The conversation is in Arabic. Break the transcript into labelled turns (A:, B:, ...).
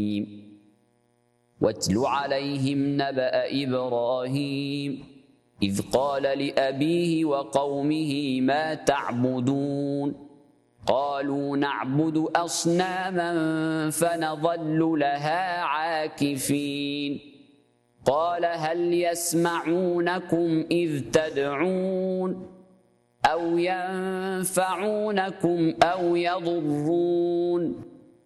A: واتل عليهم نبأ إبراهيم إذ قال لأبيه وقومه ما تعبدون قالوا نعبد أصناما فنظل لها عاكفين قال هل يسمعونكم إذ تدعون أو ينفعونكم أو يضرون